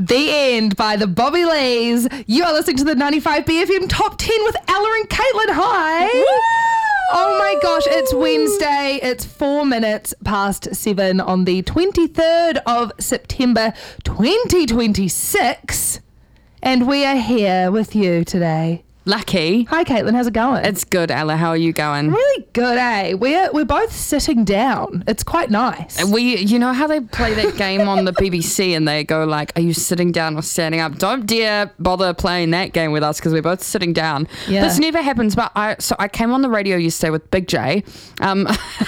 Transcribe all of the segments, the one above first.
The End by the Bobby Lees. You are listening to the 95 BFM Top 10 with Ella and Caitlin. Hi. Woo! Oh my gosh, it's Wednesday. It's 4 minutes past 7 on the 23rd of September 2026. And we are here with you today. Lucky. Hi Caitlin, how's it going? It's good, Ella. How are you going? Really good, eh? We're both sitting down. It's quite nice. You know how they play that game on the BBC and they go like, are you sitting down or standing up? Don't dare bother playing that game with us because we're both sitting down. Yeah. This never happens, but I came on the radio yesterday with Big J. And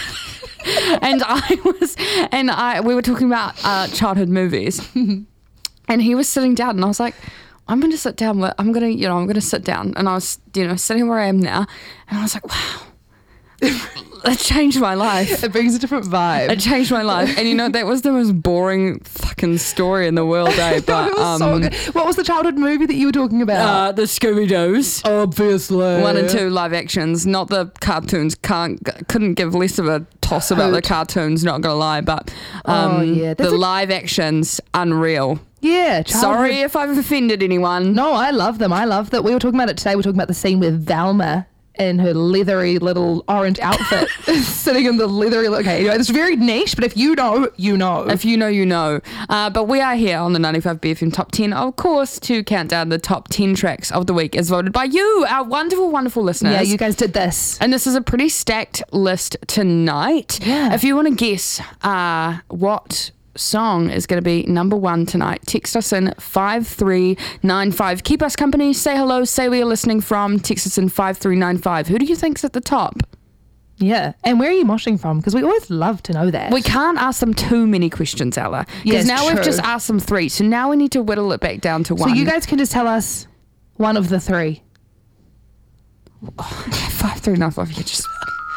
we were talking about childhood movies. And he was sitting down and I was like, I'm going to sit down. I'm going to sit down. And I was, sitting where I am now. And I was like, wow, that changed my life. It brings a different vibe. It changed my life. And that was the most boring fucking story in the world, eh? But, it was so good. What was the childhood movie that you were talking about? The Scooby-Doos. Obviously. 1 and 2 live actions, not the cartoons. Couldn't give less of a toss about the cartoons, not going to lie. But the live actions, unreal. Yeah. Sorry if I've offended anyone. No, I love them. I love that. We were talking about it today. We were talking about the scene with Velma in her leathery little orange outfit sitting in the leathery... Okay, it's very niche, but if you know, you know. If you know, you know. But we are here on the 95 BFM Top 10, of course, to count down the top 10 tracks of the week as voted by you, our wonderful, wonderful listeners. Yeah, you guys did this. And this is a pretty stacked list tonight. Yeah. If you want to guess what song is going to be number 1 tonight, text us in 5395. Keep us company, say hello, say where you're listening from, text us in 5395. Who do you think's at the top? Yeah, and where are you moshing from? Because we always love to know that. We can't ask them too many questions, Ella, because now true. we've just asked them 3, so now we need to whittle it back down to 1. So you guys can just tell us one of the 3. Oh, 5395, you just...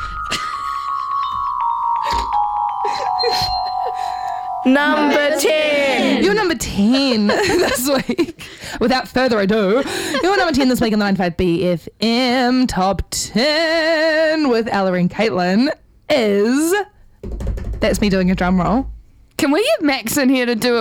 Number 10. You're number 10 this week. Without further ado, you're number 10 this week on the 95 BFM Top 10 with Ella and Caitlin is... That's me doing a drum roll. Can we get Max in here to do